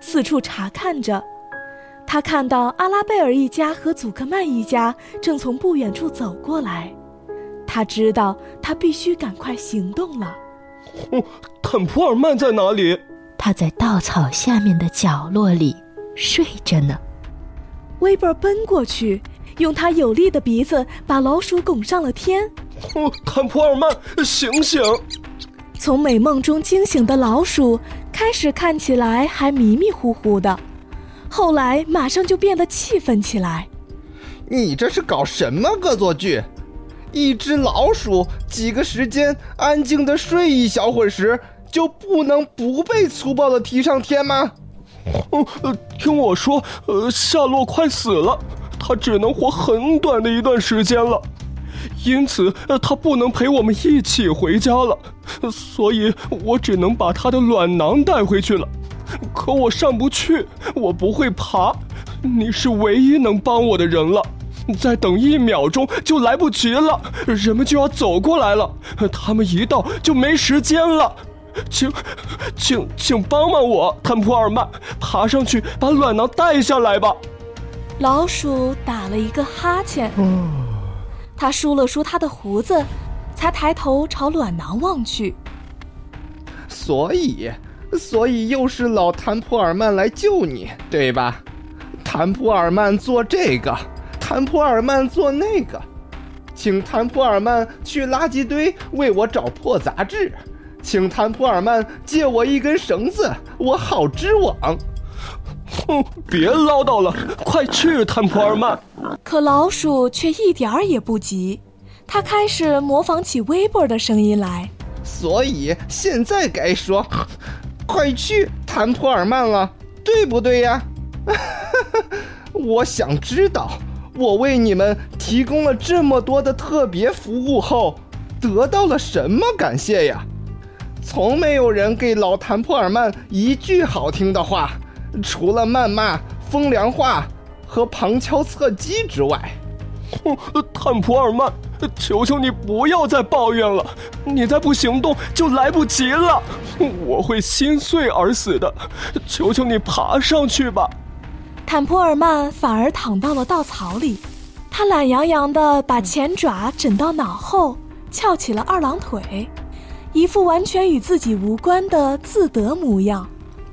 四处查看着。他看到阿拉贝尔一家和祖克曼一家正从不远处走过来，他知道他必须赶快行动了。 坦普尔曼在哪里？ 他在稻草下面的角落里睡着呢。 威伯奔过去，用他有力的鼻子把老鼠拱上了天。 坦普尔曼，醒醒！ 从美梦中惊醒的老鼠开始看起来还迷迷糊糊的，后来马上就变得气愤起来。 你这是搞什么恶作剧？一只老鼠几个时间安静地睡一小会儿时，就不能不被粗暴地提上天吗？ 听我说，夏洛快死了，他只能活很短的一段时间了，因此他不能陪我们一起回家了，所以我只能把他的卵囊带回去了。可我上不去，我不会爬，你是唯一能帮我的人了。再等1秒钟就来不及了，人们就要走过来了，他们一到就没时间了。请帮帮我，坦普尔曼，爬上去把卵囊带下来吧。 老鼠打了一个哈欠，他梳了梳他的胡子，才抬头朝卵囊望去。 所以又是老坦普尔曼来救你，对吧？坦普尔曼做这个，坦普尔曼做那个，请坦普尔曼去垃圾堆为我找破杂志，请坦普尔曼借我一根绳子，我好织网。 别唠叨了，快去，坦普尔曼。 可老鼠却一点儿也不急，他开始模仿起威伯的声音来。 所以现在该说快去，坦普尔曼了，对不对呀？我想知道，我为你们提供了这么多的特别服务后，得到了什么感谢呀？从没有人给老坦普尔曼一句好听的话，除了谩骂、风凉话和旁敲侧击之外。 坦普尔曼，求求你不要再抱怨了，你再不行动就来不及了，我会心碎而死的，求求你爬上去吧。 坦普尔曼反而躺到了稻草里，他懒洋洋地把前爪枕到脑后，翘起了二郎腿，一副完全与自己无关的自得模样。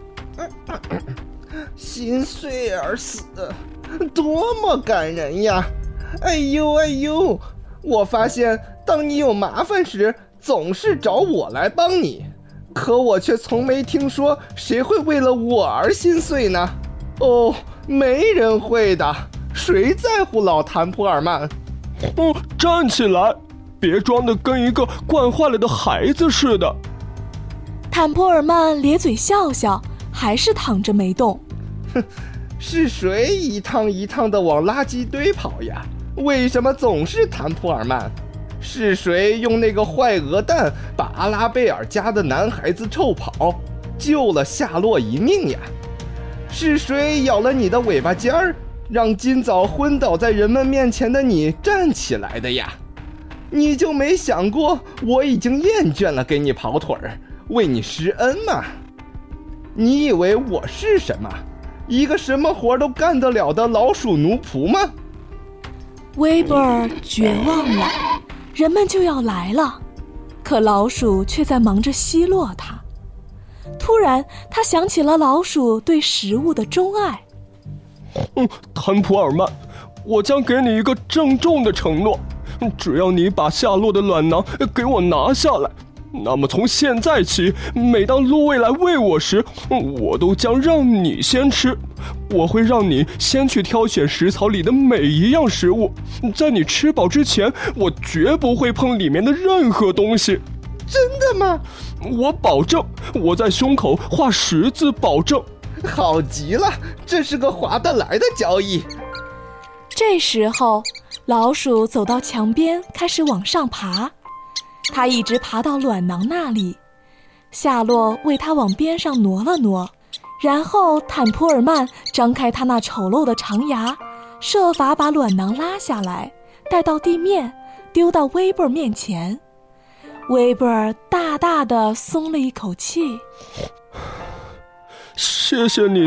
心碎而死，多么感人呀！哎呦，我发现当你有麻烦时，总是找我来帮你，可我却从没听说谁会为了我而心碎呢？哦，没人会的，谁在乎老坦普尔曼？ 站起来，别装得跟一个惯坏了的孩子似的。 坦普尔曼咧嘴笑笑，还是躺着没动。 是谁一趟一趟地往垃圾堆跑呀？为什么总是坦普尔曼？是谁用那个坏鹅蛋把阿拉贝尔家的男孩子臭跑，救了夏洛一命呀？是谁咬了你的尾巴尖儿，让今早昏倒在人们面前的你站起来的呀？你就没想过我已经厌倦了给你跑腿儿，为你施恩吗？你以为我是什么？一个什么活都干得了的老鼠奴仆吗？ 威伯尔绝望了，人们就要来了，可老鼠却在忙着奚落他。突然他想起了老鼠对食物的钟爱。 坦普尔曼，我将给你一个郑重的承诺，只要你把夏洛的卵囊给我拿下来，那么从现在起，每当路卫来喂我时，我都将让你先吃。我会让你先去挑选食槽里的每一样食物，在你吃饱之前，我绝不会碰里面的任何东西。 真的吗？ 我保证，我在胸口画10字保证。 好极了，这是个划得来的交易。 这时候，老鼠走到墙边，开始往上爬。它一直爬到卵囊那里，夏洛为它往边上挪了挪，然后坦普尔曼张开他那丑陋的长牙，设法把卵囊拉下来，带到地面，丢到威伯面前。威伯大大地松了一口气。 谢谢你，